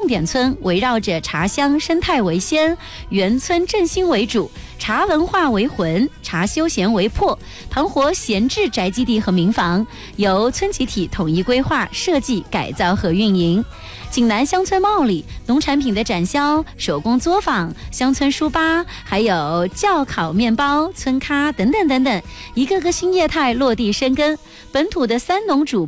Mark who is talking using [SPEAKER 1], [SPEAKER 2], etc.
[SPEAKER 1] 点村围绕着茶乡生态为先，原村振兴为主，茶文化为魂，茶休闲为魄，盘活闲置宅基地和民房，由村集体统一规划、设计、改造和运营。锦南乡村贸里，农产品的展销、手工作坊、乡村书吧，还有教烤面包、村咖等等等等，一个个新业态落地生根。本土的三农主